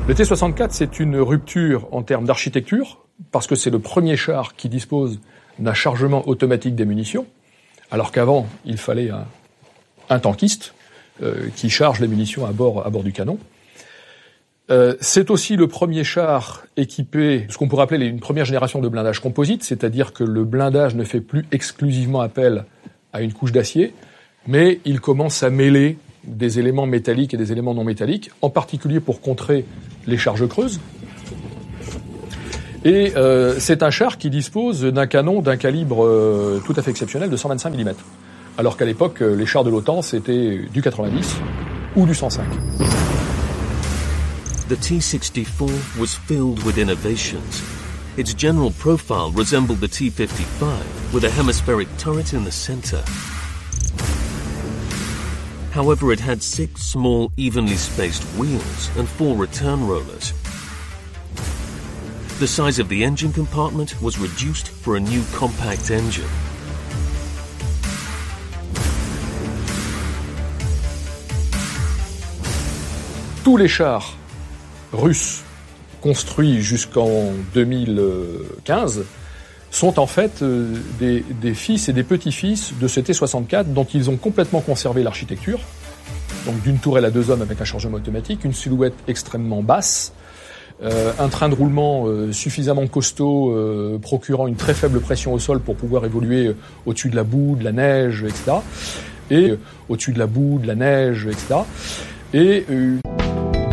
Le T-64, c'est une rupture en termes d'architecture, parce que c'est le premier char qui dispose d'un chargement automatique des munitions, alors qu'avant, il fallait un tankiste qui charge les munitions à bord du canon. C'est aussi le premier char équipé, ce qu'on pourrait appeler une première génération de blindage composite, c'est-à-dire que le blindage ne fait plus exclusivement appel à une couche d'acier, mais il commence à mêler des éléments métalliques et des éléments non métalliques, en particulier pour contrer les charges creuses. Et c'est un char qui dispose d'un canon d'un calibre tout à fait exceptionnel de 125 mm. Alors qu'à l'époque, les chars de l'OTAN, c'était du 90 ou du 105. The T-64 was filled with innovations. Its general profile resembled the T-55, with a hemispheric turret in the center. However, it had 6 small, evenly spaced wheels and 4 return rollers. The size of the engine compartment was reduced for a new compact engine. Tous les chars russes construits jusqu'en 2015 sont en fait des fils et des petits-fils de ce T-64 dont ils ont complètement conservé l'architecture. Donc d'une tourelle à 2 hommes avec un chargement automatique, une silhouette extrêmement basse, un train de roulement suffisamment costaud procurant une très faible pression au sol pour pouvoir évoluer au-dessus de la boue, de la neige, etc. Et au-dessus de la boue, de la neige, etc. Et